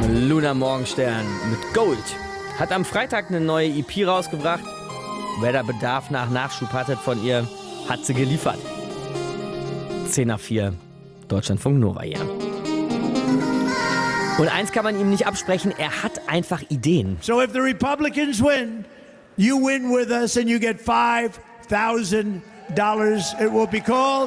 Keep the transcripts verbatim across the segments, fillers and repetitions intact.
Lunar Morgenstern mit Gold hat am Freitag eine neue E P rausgebracht. Wer da Bedarf nach Nachschub hatte von ihr, hat sie geliefert. zehn nach vier, Deutschlandfunk Nova, ja. Und eins kann man ihm nicht absprechen, er hat einfach Ideen. So if the Republicans win, you win with us and you get five thousand dollars. It will be called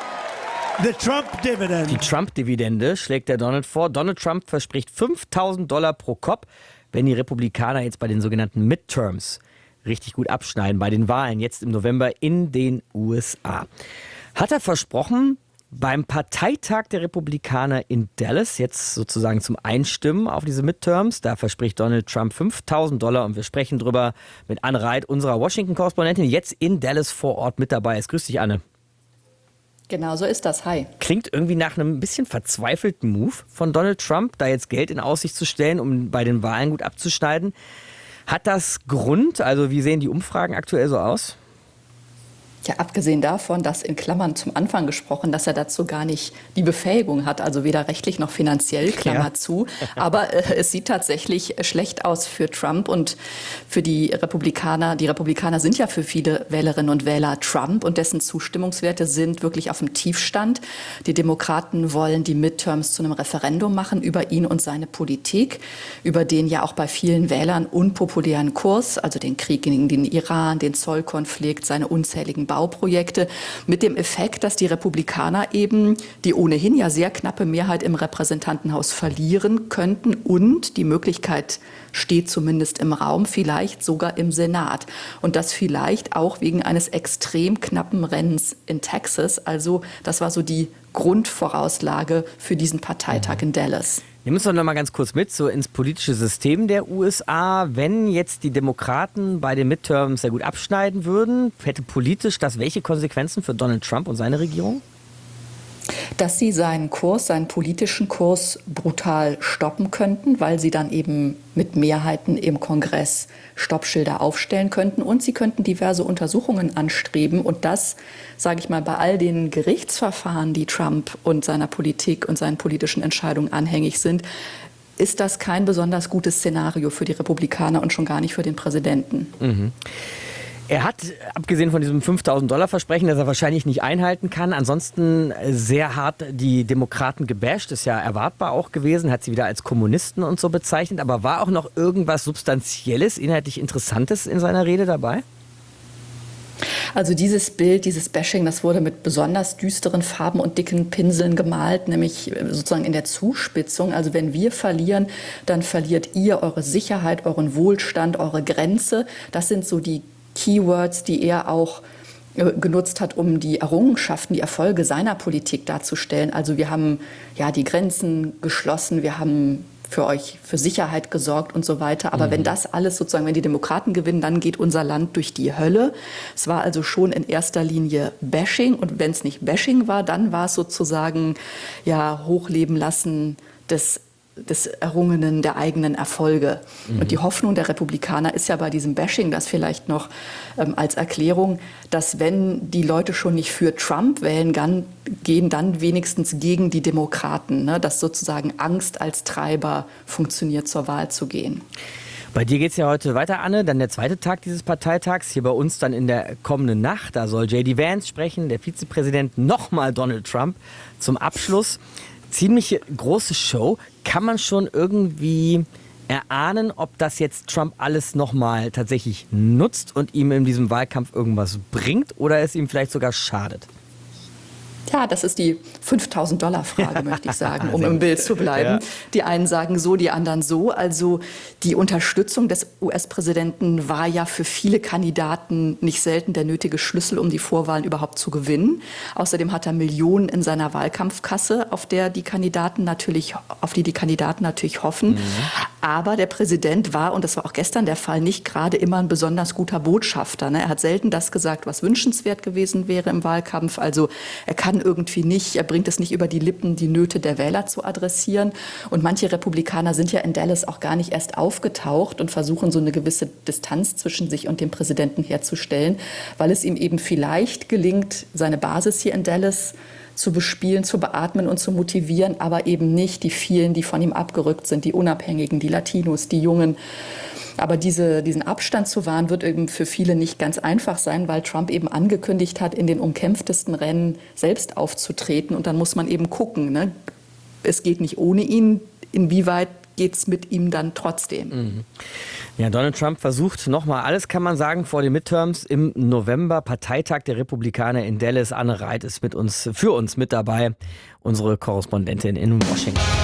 the Trump Dividend. Die Trump-Dividende schlägt der Donald vor. Donald Trump verspricht fünftausend Dollar pro Kopf, wenn die Republikaner jetzt bei den sogenannten Midterms richtig gut abschneiden, bei den Wahlen jetzt im November in den U S A. Hat er versprochen, beim Parteitag der Republikaner in Dallas, jetzt sozusagen zum Einstimmen auf diese Midterms, da verspricht Donald Trump fünftausend Dollar und wir sprechen drüber mit Anne Reit, unserer Washington-Korrespondentin, die jetzt in Dallas vor Ort mit dabei ist. Grüß dich, Anne. Genau so ist das. Hi. Klingt irgendwie nach einem bisschen verzweifelten Move von Donald Trump, da jetzt Geld in Aussicht zu stellen, um bei den Wahlen gut abzuschneiden. Hat das Grund? Also wie sehen die Umfragen aktuell so aus? Ja, abgesehen davon, dass in Klammern zum Anfang gesprochen, dass er dazu gar nicht die Befähigung hat, also weder rechtlich noch finanziell, Klammer ja. zu. Aber äh, es sieht tatsächlich schlecht aus für Trump und für die Republikaner. Die Republikaner sind ja für viele Wählerinnen und Wähler Trump und dessen Zustimmungswerte sind wirklich auf dem Tiefstand. Die Demokraten wollen die Midterms zu einem Referendum machen über ihn und seine Politik, über den ja auch bei vielen Wählern unpopulären Kurs, also den Krieg gegen den Iran, den Zollkonflikt, seine unzähligen Bauprojekte, mit dem Effekt, dass die Republikaner eben die ohnehin ja sehr knappe Mehrheit im Repräsentantenhaus verlieren könnten und die Möglichkeit steht zumindest im Raum, vielleicht sogar im Senat. Und das vielleicht auch wegen eines extrem knappen Rennens in Texas. Also das war so die Grundvorauslage für diesen Parteitag in Dallas. Nimm uns doch noch mal ganz kurz mit, so ins politische System der U S A. Wenn jetzt die Demokraten bei den Midterms sehr gut abschneiden würden, hätte politisch das welche Konsequenzen für Donald Trump und seine Regierung? Dass sie seinen Kurs, seinen politischen Kurs brutal stoppen könnten, weil sie dann eben mit Mehrheiten im Kongress Stoppschilder aufstellen könnten und sie könnten diverse Untersuchungen anstreben und das, sage ich mal, bei all den Gerichtsverfahren, die Trump und seiner Politik und seinen politischen Entscheidungen anhängig sind, ist das kein besonders gutes Szenario für die Republikaner und schon gar nicht für den Präsidenten. Mhm. Er hat, abgesehen von diesem fünftausend Dollar Versprechen, das er wahrscheinlich nicht einhalten kann, ansonsten sehr hart die Demokraten gebasht, ist ja erwartbar auch gewesen, hat sie wieder als Kommunisten und so bezeichnet, aber war auch noch irgendwas Substanzielles, inhaltlich Interessantes in seiner Rede dabei? Also dieses Bild, dieses Bashing, das wurde mit besonders düsteren Farben und dicken Pinseln gemalt, nämlich sozusagen in der Zuspitzung. Also wenn wir verlieren, dann verliert ihr eure Sicherheit, euren Wohlstand, eure Grenze. Das sind so die Keywords, die er auch genutzt hat, um die Errungenschaften, die Erfolge seiner Politik darzustellen. Also wir haben ja die Grenzen geschlossen, wir haben für euch für Sicherheit gesorgt und so weiter. Aber mhm. wenn das alles sozusagen, wenn die Demokraten gewinnen, dann geht unser Land durch die Hölle. Es war also schon in erster Linie Bashing. Und wenn es nicht Bashing war, dann war es sozusagen ja Hochleben lassen des des Errungenen, der eigenen Erfolge. Mhm. Und die Hoffnung der Republikaner ist ja bei diesem Bashing, das vielleicht noch ähm, als Erklärung, dass wenn die Leute schon nicht für Trump wählen dann, gehen, dann wenigstens gegen die Demokraten, ne? Dass sozusagen Angst als Treiber funktioniert, zur Wahl zu gehen. Bei dir geht es ja heute weiter, Anne, dann der zweite Tag dieses Parteitags, hier bei uns dann in der kommenden Nacht. Da soll J D Vance sprechen, der Vizepräsident, nochmal Donald Trump zum Abschluss. Ziemlich große Show. Kann man schon irgendwie erahnen, ob das jetzt Trump alles nochmal tatsächlich nutzt und ihm in diesem Wahlkampf irgendwas bringt oder es ihm vielleicht sogar schadet? Ja, das ist die fünftausend Dollar Frage, möchte ich sagen, um im Bild zu bleiben. Ja. Die einen sagen so, die anderen so. Also die Unterstützung des U S-Präsidenten war ja für viele Kandidaten nicht selten der nötige Schlüssel, um die Vorwahlen überhaupt zu gewinnen. Außerdem hat er Millionen in seiner Wahlkampfkasse, auf der die Kandidaten natürlich, auf die die Kandidaten natürlich hoffen. Mhm. Aber der Präsident war, und das war auch gestern der Fall, nicht gerade immer ein besonders guter Botschafter. Ne? Er hat selten das gesagt, was wünschenswert gewesen wäre im Wahlkampf. Also er kann irgendwie nicht, er bringt es nicht über die Lippen, die Nöte der Wähler zu adressieren. Und manche Republikaner sind ja in Dallas auch gar nicht erst aufgetaucht und versuchen so eine gewisse Distanz zwischen sich und dem Präsidenten herzustellen, weil es ihm eben vielleicht gelingt, seine Basis hier in Dallas zu bespielen, zu beatmen und zu motivieren, aber eben nicht die vielen, die von ihm abgerückt sind, die Unabhängigen, die Latinos, die Jungen. Aber diese, diesen Abstand zu wahren, wird eben für viele nicht ganz einfach sein, weil Trump eben angekündigt hat, in den umkämpftesten Rennen selbst aufzutreten. Und dann muss man eben gucken, ne? Es geht nicht ohne ihn. Inwieweit geht es mit ihm dann trotzdem? Mhm. Ja, Donald Trump versucht nochmal alles, kann man sagen, vor den Midterms im November. Parteitag der Republikaner in Dallas. Anne Reit ist mit uns, für uns mit dabei, unsere Korrespondentin in Washington.